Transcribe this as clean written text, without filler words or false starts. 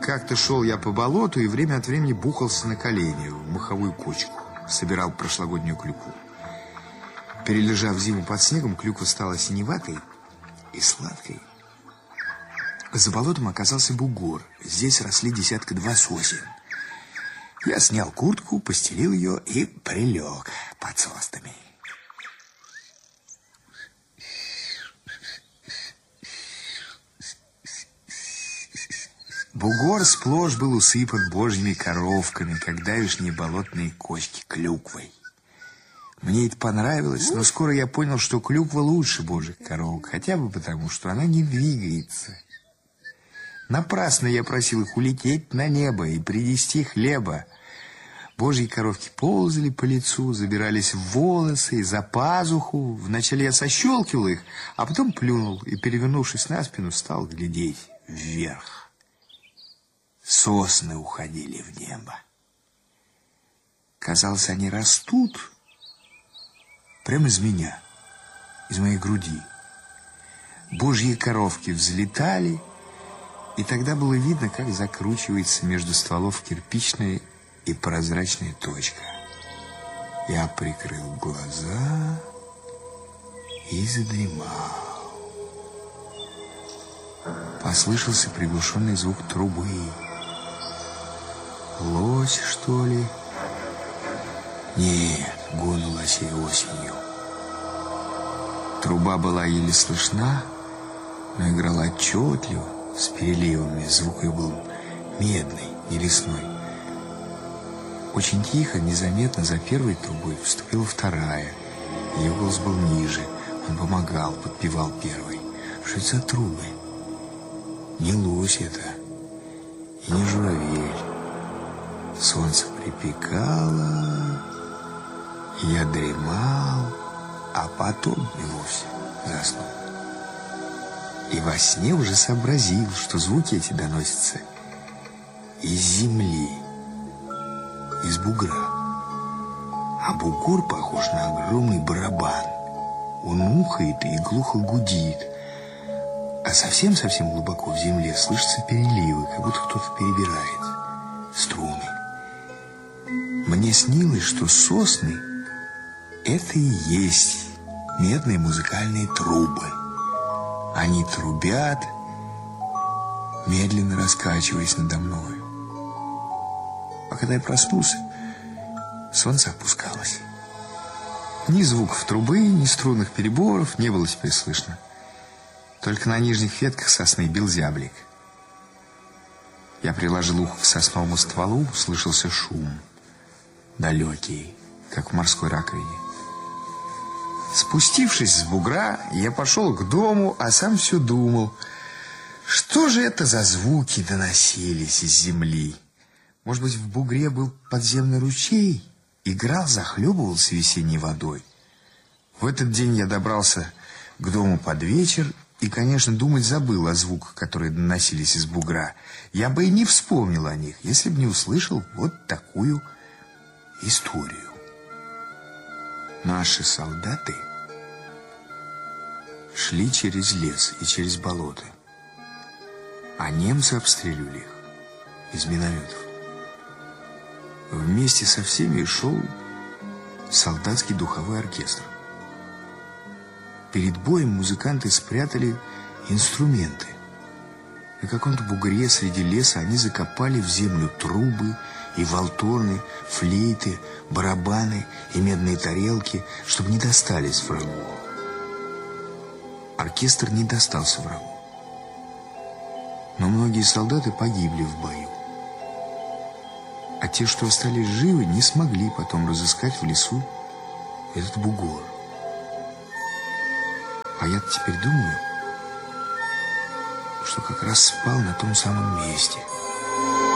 Как-то шел я по болоту и время от времени бухался на колени в моховую кочку. Собирал прошлогоднюю клюкву. Перележав зиму под снегом, клюква стала синеватой и сладкой. За болотом оказался бугор. Здесь росли 1-2 сосен. Я снял куртку, постелил ее и прилег под соснами. Бугор сплошь был усыпан божьими коровками, как давешние болотные кочки клюквой. Мне это понравилось, но скоро я понял, что клюква лучше божьих коровок, хотя бы потому, что она не двигается. Напрасно я просил их улететь на небо и принести хлеба. Божьи коровки ползали по лицу, забирались в волосы, за пазуху. Вначале я сощелкивал их, а потом плюнул и, перевернувшись на спину, стал глядеть вверх. Сосны уходили в небо. Казалось, они растут прямо из меня, из моей груди. Божьи коровки взлетали, и тогда было видно, как закручивается между стволов кирпичная и прозрачная точка. Я прикрыл глаза и задремал. Послышался приглушенный звук трубы. Лось, что ли? Нет, гон лосей осенью. Труба была еле слышна, но играла отчетливо, с переливами. Звук ее был медный, не лесной. Очень тихо, незаметно за первой трубой вступила вторая. Ее голос был ниже. Он помогал, подпевал первой. Что это за трубы? Не лось это, и не журавель. Солнце припекало, я дремал, а потом и вовсе заснул. И во сне уже сообразил, что звуки эти доносятся из земли, из бугра. А бугор похож на огромный барабан. Он ухает и глухо гудит. А совсем-совсем глубоко в земле слышатся переливы, как будто кто-то перебирает струны. Мне снилось, что сосны — это и есть медные музыкальные трубы. Они трубят, медленно раскачиваясь надо мной. А когда я проснулся, солнце опускалось. Ни звуков трубы, ни струнных переборов не было теперь слышно. Только на нижних ветках сосны бил зяблик. Я приложил ухо к сосновому стволу, слышался шум. Далекий, как в морской раковине. Спустившись с бугра, я пошел к дому, а сам все думал, что же это за звуки доносились из земли. Может быть, в бугре был подземный ручей, играл, захлебывался весенней водой. В этот день я добрался к дому под вечер и, конечно, думать забыл о звуках, которые доносились из бугра. Я бы и не вспомнил о них, если бы не услышал вот такую историю. Наши солдаты шли через лес и через болото, а немцы обстреливали их из минометов. Вместе со всеми шел солдатский духовой оркестр. Перед боем музыканты спрятали инструменты. На каком-то бугре среди леса они закопали в землю трубы и валторны, флейты, барабаны и медные тарелки, чтобы не достались врагу. Оркестр не достался врагу. Но многие солдаты погибли в бою. А те, что остались живы, не смогли потом разыскать в лесу этот бугор. А я теперь думаю, что как раз спал на том самом месте.